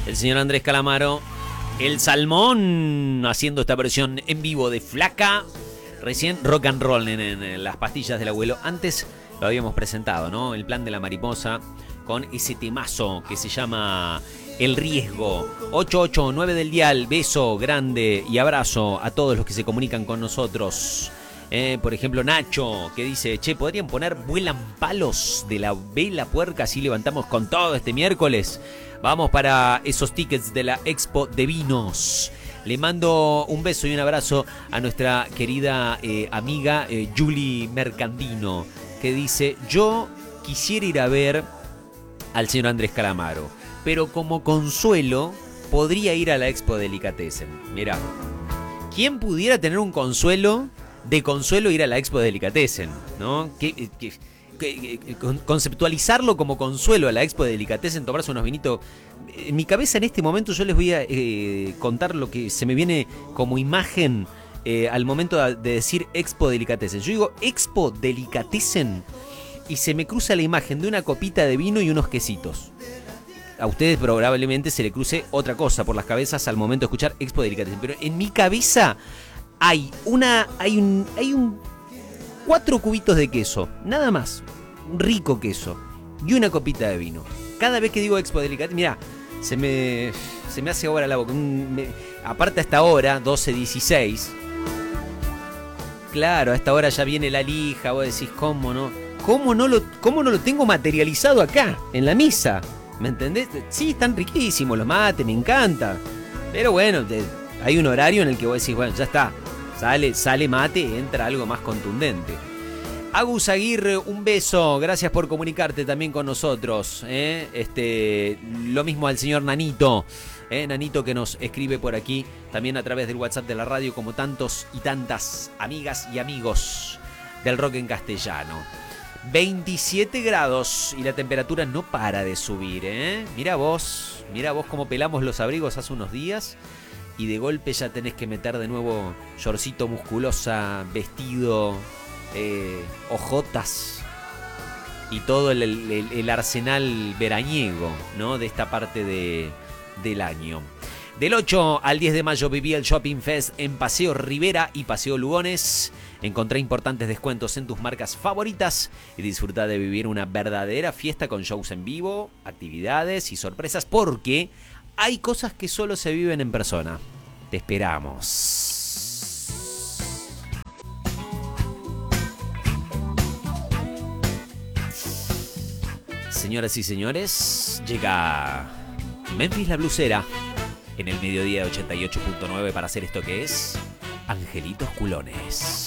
el señor Andrés Calamaro, el Salmón, haciendo esta versión en vivo de Flaca. Recién rock and roll en las pastillas del abuelo. Antes lo habíamos presentado, ¿no? El plan de la mariposa con ese temazo que se llama El Riesgo. 889 del dial. Beso grande y abrazo a todos los que se comunican con nosotros. Por ejemplo, Nacho, que dice: che, ¿podrían poner Vuelan palos de la Vela Puerca? Así levantamos con todo este miércoles. Vamos para esos tickets de la Expo de Vinos. Le mando un beso y un abrazo a nuestra querida amiga Julie Mercandino, que dice: yo quisiera ir a ver al señor Andrés Calamaro, pero como consuelo podría ir a la Expo Delicatessen. Mirá, ¿quién pudiera tener un consuelo ir a la Expo Delicatessen, ¿no? Conceptualizarlo como consuelo a la Expo Delicatessen, tomarse unos vinitos. En mi cabeza en este momento yo les voy a contar lo que se me viene como imagen al momento de decir Expo Delicatessen. Yo digo Expo Delicatessen y se me cruza la imagen de una copita de vino y unos quesitos. A ustedes probablemente se le cruce otra cosa por las cabezas al momento de escuchar Expo Delicatessen, pero en mi cabeza hay 4 cubitos de queso, nada más, un rico queso y una copita de vino. Cada vez que digo Expo Delicatessen, mirá, se me hace agua la boca. Aparte a esta hora, 12:16. Claro, a esta hora ya viene la lija. Vos decís, ¿cómo no lo tengo materializado acá, en la misa? ¿Me entendés? Sí, están riquísimos los mates, me encanta. Pero bueno, hay un horario en el que vos decís, bueno, ya está. Sale mate, entra algo más contundente. Agus Aguirre, un beso, gracias por comunicarte también con nosotros. Lo mismo al señor Nanito, Nanito que nos escribe por aquí, también a través del WhatsApp de la radio, como tantos y tantas amigas y amigos del rock en castellano. 27 grados y la temperatura no para de subir, Mira vos cómo pelamos los abrigos hace unos días. Y de golpe ya tenés que meter de nuevo shortcito musculosa, vestido, ojotas y todo el arsenal veraniego, ¿no? De esta parte del año. Del 8 al 10 de mayo viví el Shopping Fest en Paseo Rivera y Paseo Lugones. Encontré importantes descuentos en tus marcas favoritas y disfruta de vivir una verdadera fiesta con shows en vivo, actividades y sorpresas, porque hay cosas que solo se viven en persona. Te esperamos. Señoras y señores, llega Memphis la Blusera en el mediodía de 88.9 para hacer esto que es Angelitos Culones.